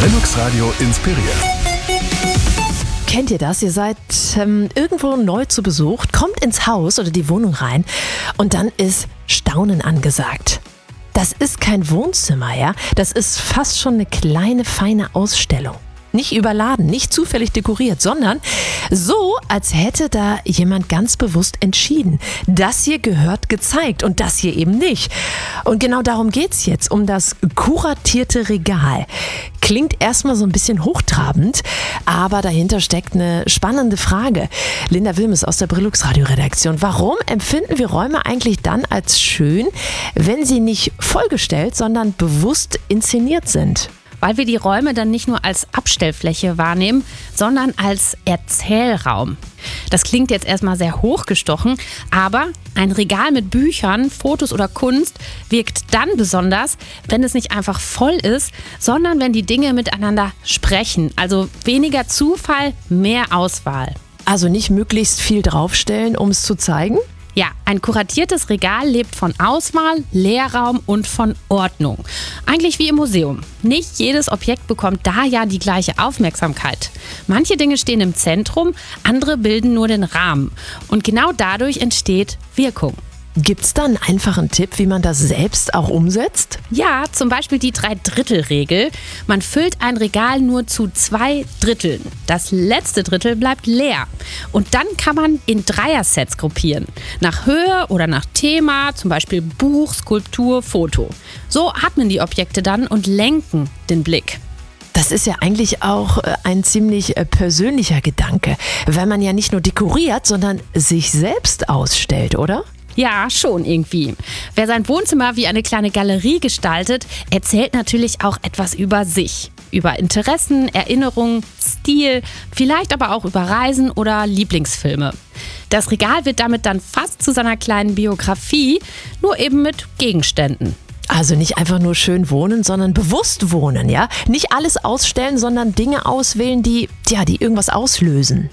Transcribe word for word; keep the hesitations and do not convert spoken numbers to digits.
Brillux Radio inspiriert. Kennt ihr das? Ihr seid ähm, irgendwo neu zu Besuch, kommt ins Haus oder die Wohnung rein und dann ist Staunen angesagt. Das ist kein Wohnzimmer, ja? Das ist fast schon eine kleine, feine Ausstellung. Nicht überladen, nicht zufällig dekoriert, sondern so, als hätte da jemand ganz bewusst entschieden. Das hier gehört gezeigt und das hier eben nicht. Und genau darum geht's jetzt, um das kuratierte Regal. Klingt erstmal so ein bisschen hochtrabend, aber dahinter steckt eine spannende Frage. Linda Wilmes aus der Brillux Radio Redaktion. Warum empfinden wir Räume eigentlich dann als schön, wenn sie nicht vollgestellt, sondern bewusst inszeniert sind? Weil wir die Räume dann nicht nur als Abstellfläche wahrnehmen, sondern als Erzählraum. Das klingt jetzt erstmal sehr hochgestochen, aber ein Regal mit Büchern, Fotos oder Kunst wirkt dann besonders, wenn es nicht einfach voll ist, sondern wenn die Dinge miteinander sprechen. Also weniger Zufall, mehr Auswahl. Also nicht möglichst viel draufstellen, um es zu zeigen? Ja, ein kuratiertes Regal lebt von Auswahl, Leerraum und von Ordnung. Eigentlich wie im Museum. Nicht jedes Objekt bekommt da ja die gleiche Aufmerksamkeit. Manche Dinge stehen im Zentrum, andere bilden nur den Rahmen. Und genau dadurch entsteht Wirkung. Gibt's da einen einfachen Tipp, wie man das selbst auch umsetzt? Ja, zum Beispiel die Drei-Drittel-Regel. Man füllt ein Regal nur zu zwei Dritteln. Das letzte Drittel bleibt leer. Und dann kann man in Dreiersets gruppieren. Nach Höhe oder nach Thema, zum Beispiel Buch, Skulptur, Foto. So hat man die Objekte dann und lenken den Blick. Das ist ja eigentlich auch ein ziemlich persönlicher Gedanke, weil man ja nicht nur dekoriert, sondern sich selbst ausstellt, oder? Ja, schon irgendwie. Wer sein Wohnzimmer wie eine kleine Galerie gestaltet, erzählt natürlich auch etwas über sich. Über Interessen, Erinnerungen, Stil, vielleicht aber auch über Reisen oder Lieblingsfilme. Das Regal wird damit dann fast zu seiner kleinen Biografie, nur eben mit Gegenständen. Also nicht einfach nur schön wohnen, sondern bewusst wohnen, ja? Nicht alles ausstellen, sondern Dinge auswählen, die, ja, die irgendwas auslösen.